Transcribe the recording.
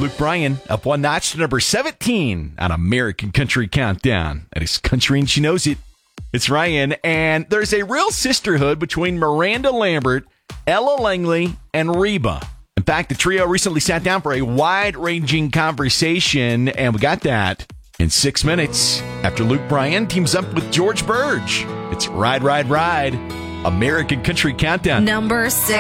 Luke Bryan up one notch to number 17 on American Country Countdown. That is country and she knows it. It's Ryan, and there's a real sisterhood between Miranda Lambert, Ella Langley, and Reba. In fact, the trio recently sat down for a wide-ranging conversation, and we got that in 6 minutes after Luke Bryan teams up with George Burge. It's Ride, Ride, Ride, American Country Countdown. Number 6.